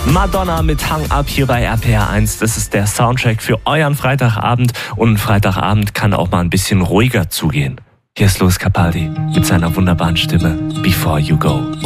Madonna mit Hang Up hier bei RPR1. Das ist der Soundtrack für euren Freitagabend. Und ein Freitagabend kann auch mal ein bisschen ruhiger zugehen. Hier ist Lewis Capaldi mit seiner wunderbaren Stimme Before You Go.